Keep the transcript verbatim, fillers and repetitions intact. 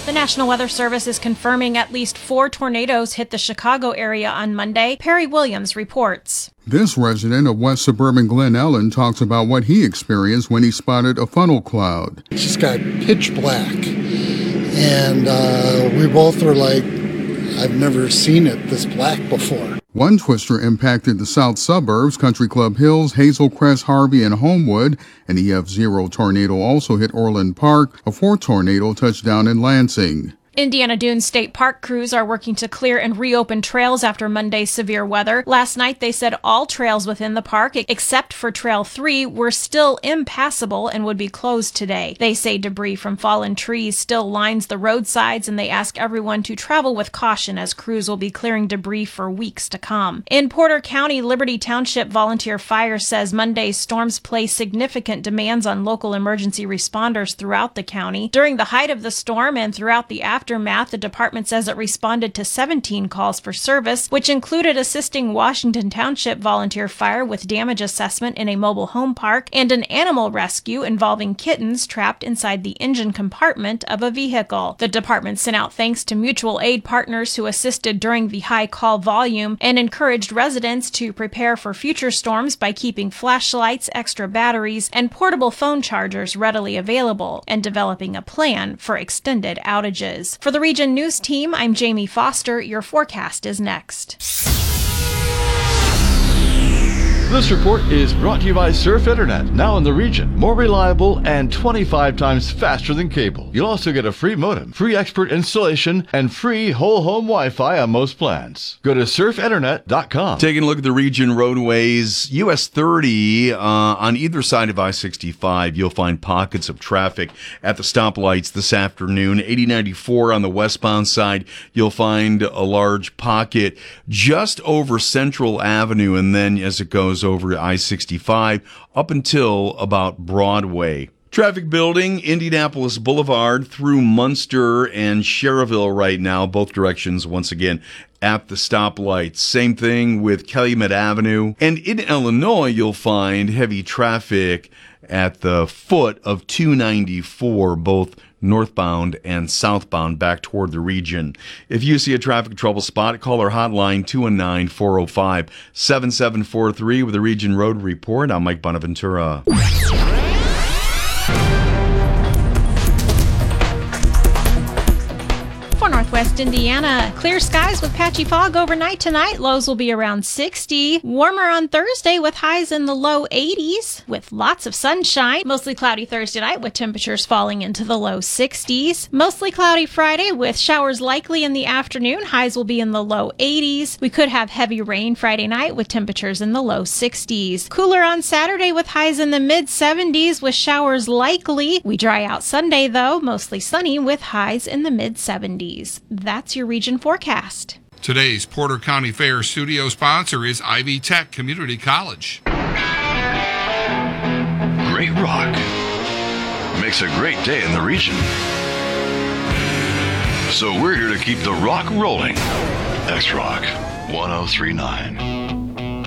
The National Weather Service is confirming at least four tornadoes hit the Chicago area on Monday. Perry Williams reports. This resident of West Suburban Glen Ellen talks about what he experienced when he spotted a funnel cloud. It just got pitch black, and uh, we both were like, I've never seen it this black before. One twister impacted the south suburbs, Country Club Hills, Hazel Crest, Harvey, and Homewood. An E F zero tornado also hit Orland Park. A fourth tornado touched down in Lansing. Indiana Dunes State Park crews are working to clear and reopen trails after Monday's severe weather. Last night, they said all trails within the park, except for Trail three, were still impassable and would be closed today. They say debris from fallen trees still lines the roadsides, and they ask everyone to travel with caution as crews will be clearing debris for weeks to come. In Porter County, Liberty Township Volunteer Fire says Monday's storms place significant demands on local emergency responders throughout the county. During the height of the storm and throughout the aftermath, Aftermath, the department says it responded to seventeen calls for service, which included assisting Washington Township Volunteer Fire with damage assessment in a mobile home park and an animal rescue involving kittens trapped inside the engine compartment of a vehicle. The department sent out thanks to mutual aid partners who assisted during the high call volume and encouraged residents to prepare for future storms by keeping flashlights, extra batteries, and portable phone chargers readily available and developing a plan for extended outages. For the Region News Team, I'm Jamie Foster. Your forecast is next. This report is brought to you by Surf Internet, now in the region. More reliable and twenty-five times faster than cable. You'll also get a free modem, free expert installation, and free whole home Wi-Fi on most plans. Go to surf internet dot com. Taking a look at the region roadways, U S thirty uh, on either side of I sixty-five, you'll find pockets of traffic at the stoplights this afternoon. eighty ninety-four on the westbound side, you'll find a large pocket just over Central Avenue, and then as it goes over I sixty-five up until about Broadway. Traffic building, Indianapolis Boulevard through Munster and Cherville right now, both directions once again at the stoplights. Same thing with Calumet Avenue. And in Illinois, you'll find heavy traffic at the foot of two ninety-four, both northbound and southbound back toward the region. If you see a traffic trouble spot, call our hotline two one nine, four oh five, seven seven four three with a Region Road Report. I'm Mike Bonaventura. Northwest Indiana. Clear skies with patchy fog overnight tonight. Lows will be around sixty. Warmer on Thursday with highs in the low eighties with lots of sunshine. Mostly cloudy Thursday night with temperatures falling into the low sixties. Mostly cloudy Friday with showers likely in the afternoon. Highs will be in the low eighties. We could have heavy rain Friday night with temperatures in the low sixties. Cooler on Saturday with highs in the mid seventies with showers likely. We dry out Sunday though, mostly sunny with highs in the mid seventies. That's your region forecast. Today's Porter County Fair studio sponsor is Ivy Tech Community College. Great rock makes a great day in the region. So we're here to keep the rock rolling. X-Rock one oh three point nine.